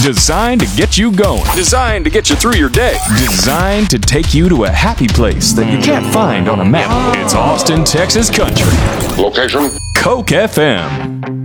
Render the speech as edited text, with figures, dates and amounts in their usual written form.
Designed to get you going. Designed to get you through your day. Designed to take you to a happy place that you can't find on a map. It's Austin, Texas country. Location? Coke FM.